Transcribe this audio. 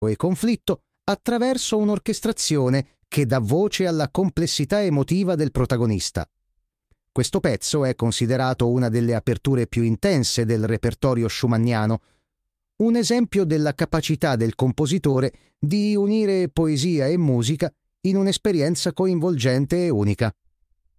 e conflitto attraverso un'orchestrazione che dà voce alla complessità emotiva del protagonista. Questo pezzo è considerato una delle aperture più intense del repertorio schumanniano, un esempio della capacità del compositore di unire poesia e musica in un'esperienza coinvolgente e unica.